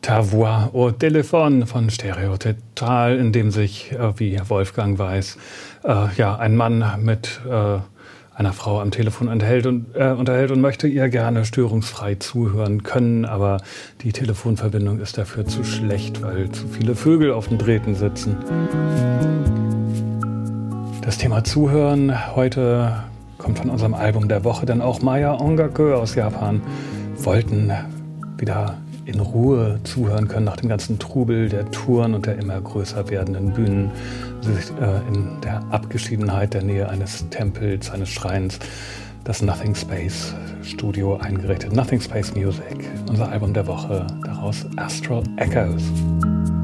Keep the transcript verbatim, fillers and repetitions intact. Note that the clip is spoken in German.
Ta voix au téléphone von Stereototal, in dem sich, äh, wie Wolfgang weiß, äh, ja, ein Mann mit äh, einer Frau am Telefon unterhält und, äh, unterhält und möchte ihr gerne störungsfrei zuhören können, aber die Telefonverbindung ist dafür zu schlecht, weil zu viele Vögel auf den Drähten sitzen. Das Thema Zuhören heute kommt von unserem Album der Woche, denn auch Maya Ongaku aus Japan wollten wieder in Ruhe zuhören können nach dem ganzen Trubel der Touren und der immer größer werdenden Bühnen, sich äh, in der Abgeschiedenheit der Nähe eines Tempels, eines Schreins, das Nothing Space Studio eingerichtet. Nothing Space Music, unser Album der Woche, daraus Astral Echoes.